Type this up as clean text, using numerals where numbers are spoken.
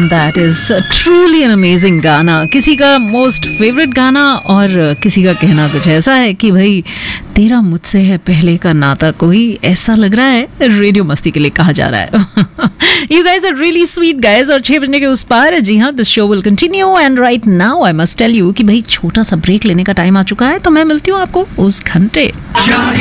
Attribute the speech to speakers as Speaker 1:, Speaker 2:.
Speaker 1: That is truly an amazing गाना. किसी का मोस्ट फेवरेट गाना और किसी का कहना कुछ ऐसा है कि भाई तेरा मुझसे है पहले का नाता कोई, ऐसा लग रहा है रेडियो मस्ती के लिए कहा जा रहा है. You guys are really sweet guys. और 6 बजने के उस पार, जी हाँ, this show will continue and right now I must tell you कि भाई छोटा सा ब्रेक लेने का टाइम आ चुका है, तो मैं मिलती हूँ आपको उस घंटे.